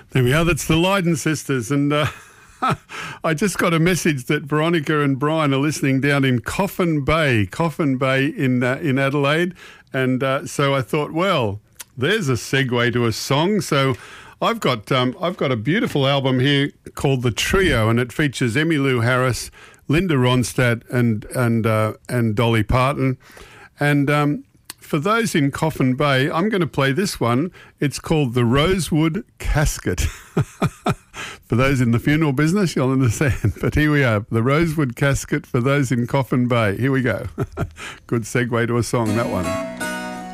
There we are. That's the Lydon sisters. And I just got a message that Veronica and Brian are listening down in Coffin Bay in Adelaide. And so I thought, well, there's a segue to a song. So I've got a beautiful album here called The Trio, and it features Emmylou Harris, Linda Ronstadt, and Dolly Parton. And for those in Coffin Bay, I'm going to play this one. It's called The Rosewood Casket. For those in the funeral business, you'll understand. But here we are, The Rosewood Casket for those in Coffin Bay. Here we go. Good segue to a song, that one.